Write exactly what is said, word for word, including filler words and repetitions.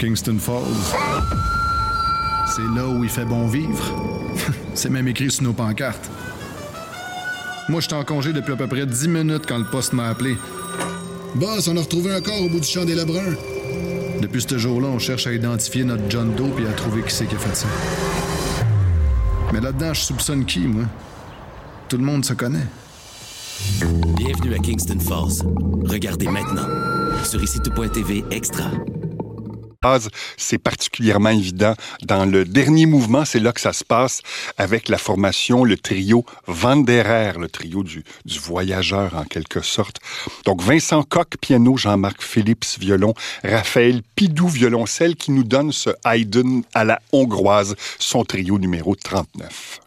Kingston Falls. C'est là où il fait bon vivre. C'est même écrit sur nos pancartes. Moi, j'étais en congé depuis à peu près dix minutes quand le poste m'a appelé. Boss, on a retrouvé un corps au bout du champ des Lebrun. Depuis ce jour-là, on cherche à identifier notre John Doe et à trouver qui c'est qui a fait ça. Mais là-dedans, je soupçonne qui, moi? Tout le monde se connaît. Bienvenue à Kingston Falls. Regardez maintenant sur ici tout point t v Extra. C'est particulièrement évident dans le dernier mouvement, c'est là que ça se passe avec la formation, le trio Wanderer, le trio du, du voyageur en quelque sorte. Donc Vincent Koch, piano, Jean-Marc Phillips, violon, Raphaël Pidou, violoncelle, qui nous donne ce Haydn à la hongroise, son trio numéro trente-neuf.